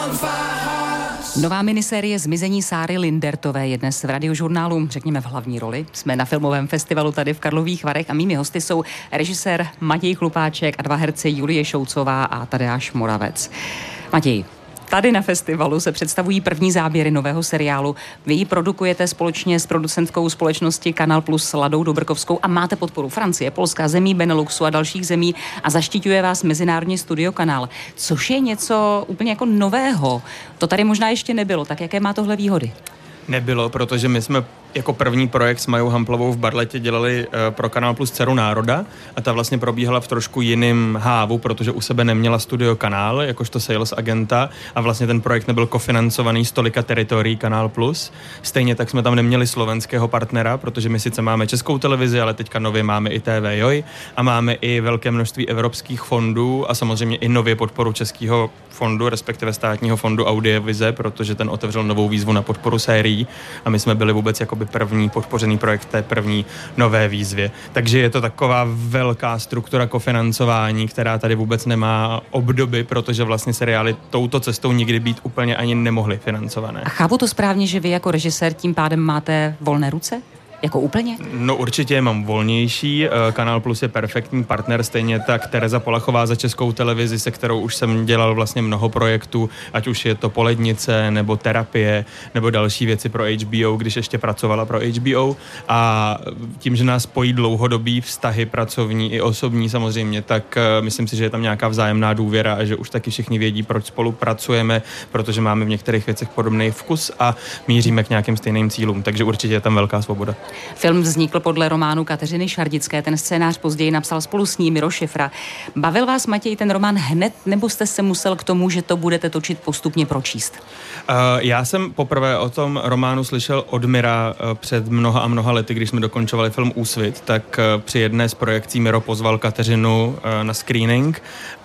Nová minisérie Zmizení Sáry Lindertové je dnes v Radiožurnálu, řekněme, v hlavní roli. Jsme na filmovém festivalu tady v Karlových Varech a mými hosty jsou režisér Matěj Chlupáček a dva herci Julie Šoucová a Tadeáš Moravec. Matěj, tady na festivalu se představují první záběry nového seriálu. Vy ji produkujete společně s producentkou společnosti Kanal Plus Ladou Dobrkovskou a máte podporu Francie, Polska, zemí Beneluxu a dalších zemí a zaštiťuje vás Mezinárodní studio Kanál, což je něco úplně jako nového. To tady možná ještě nebylo, tak jaké má tohle výhody? Nebylo, protože my jsme jako první projekt s Majou Hamplovou v Barletě dělali pro Kanál Plus Dceru národa a ta vlastně probíhala v trošku jiným hávu, protože u sebe neměla studio Kanál, jakožto sales agenta a vlastně ten projekt nebyl kofinancovaný z tolika teritorií Kanál Plus. Stejně tak jsme tam neměli slovenského partnera, protože my sice máme Českou televizi, ale teďka nově máme i TV Joj a máme i velké množství evropských fondů a samozřejmě i nově podporu Českého fondu, respektive státního fondu Audiovize, protože ten otevřel novou výzvu na podporu sérií a my jsme byli vůbec jakoby první podpořený projekt té první nové výzvě. Takže je to taková velká struktura kofinancování, která tady vůbec nemá obdoby, protože vlastně seriály touto cestou nikdy být úplně ani nemohly financované. A chápu to správně, že vy jako režisér tím pádem máte volné ruce? Jako úplně? No určitě mám volnější. Kanál Plus je perfektní partner, stejně tak Tereza Polachová za Českou televizi, se kterou už jsem dělal vlastně mnoho projektů, ať už je to Polednice, nebo Terapie, nebo další věci pro HBO, když ještě pracovala pro HBO. A tím, že nás spojí dlouhodobý vztahy pracovní i osobní samozřejmě, tak myslím si, že je tam nějaká vzájemná důvěra a že už taky všichni vědí, proč spolupracujeme, protože máme v některých věcech podobný vkus a míříme k nějakým stejným cílům, takže určitě je tam velká svoboda. Film vznikl podle románu Kateřiny Šardické, ten scénář později napsal spolu s ní Miro Šifra. Bavil vás, Matěj, ten román hned, nebo jste se musel k tomu, že to budete točit, postupně pročíst? Já jsem poprvé o tom románu slyšel od Mira před mnoha a mnoha lety, když jsme dokončovali film Úsvit, tak při jedné z projekcí Miro pozval Kateřinu na screening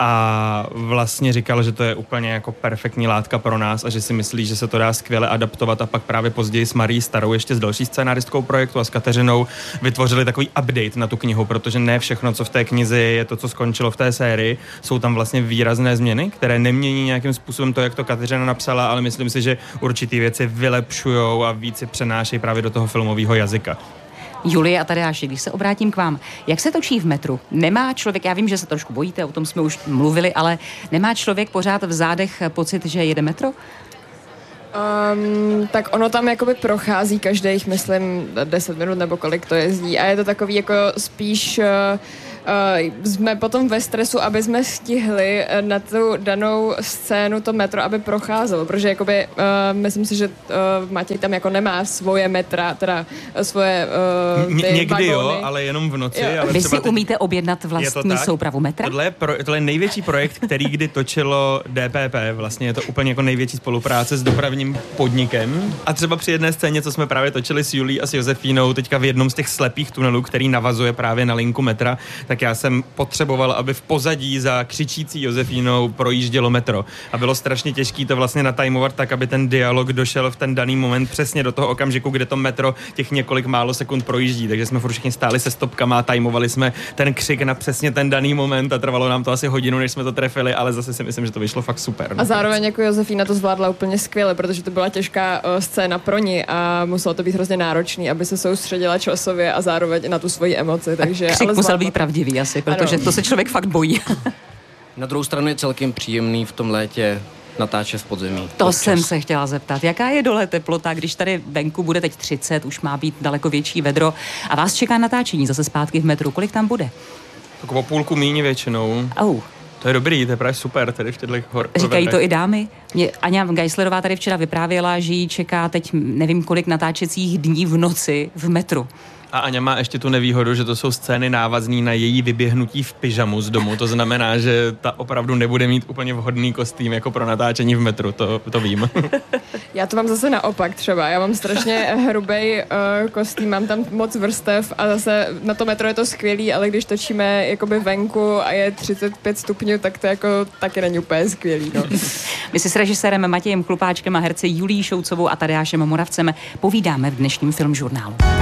a vlastně říkal, že to je úplně jako perfektní látka pro nás a že si myslí, že se to dá skvěle adaptovat a pak právě později s Marí Starou, ještě s další scénáristkou projektu a s Kateřinou vytvořili takový update na tu knihu, protože ne všechno, co v té knize je to, co skončilo v té sérii. Jsou tam vlastně výrazné změny, které nemění nějakým způsobem to, jak to Kateřina napsala, ale myslím si, že určitý věci vylepšujou a víc přenášejí právě do toho filmového jazyka. Julie a Tadeáši, když se obrátím k vám, jak se točí v metru? Nemá člověk, já vím, že se trošku bojíte, o tom jsme už mluvili, ale nemá člověk pořád v zádech pocit, že jede metro? Tak ono tam jakoby prochází každých, myslím, 10 minut nebo kolik to jezdí a je to takový jako spíš jsme potom ve stresu, aby jsme stihli na tu danou scénu to metro, aby procházelo, protože jakoby myslím si, že Matěj tam jako nemá svoje metra, teda svoje někdy vagóny. Jo, ale jenom v noci. Ale vy si umíte objednat vlastní soupravu metra? Tohle je největší projekt, který kdy točilo DPP, vlastně je to úplně jako největší spolupráce s dopravním podnikem a třeba při jedné scéně, co jsme právě točili s Julí a s Josefínou, teďka v jednom z těch slepých tunelů, který navazuje právě na linku metra, tak já jsem potřeboval, aby v pozadí za křičící Josefínou projíždělo metro. A bylo strašně těžké to vlastně natajmovat tak, aby ten dialog došel v ten daný moment přesně do toho okamžiku, kde to metro těch několik málo sekund projíždí. Takže jsme furt všichni stáli se stopkama a tajmovali jsme ten křik na přesně ten daný moment a trvalo nám to asi hodinu, než jsme to trefili, ale zase si myslím, že to vyšlo fakt super. No. A zároveň jako Josefína to zvládla úplně skvěle, protože to byla těžká scéna pro ní a muselo to být hrozně náročný, aby se soustředila časově a zároveň na tu svoji emoci. Takže křik musel být pravdivý asi, protože to se člověk fakt bojí. Na druhou stranu je celkem příjemný v tom létě natáčet v podzemí. To občas. Jsem se chtěla zeptat. Jaká je dole teplota, když tady venku bude teď 30, už má být daleko větší vedro a vás čeká natáčení zase zpátky v metru. Kolik tam bude? Tak o půlku míň většinou. To je dobrý, to je právě super tady v těchto Říkají to i dámy. Aňa Geislerová tady včera vyprávěla, že jí čeká teď nevím kolik natáčecích dní v noci v metru. A Aňa má ještě tu nevýhodu, že to jsou scény návazný na její vyběhnutí v pyžamu z domu. To znamená, že ta opravdu nebude mít úplně vhodný kostým jako pro natáčení v metru, to vím. Já to mám zase naopak třeba. Já mám strašně hrubý kostým, mám tam moc vrstev a zase na to metro je to skvělý, ale když točíme jakoby venku a je 35 stupňů, tak to jako taky není úplně skvělý. No. My si s režisérem Matějem Chlupáčkem a herci Julií Šoucovou a Tadeášem Moravcem povídáme v dnešním Filmžurnálu.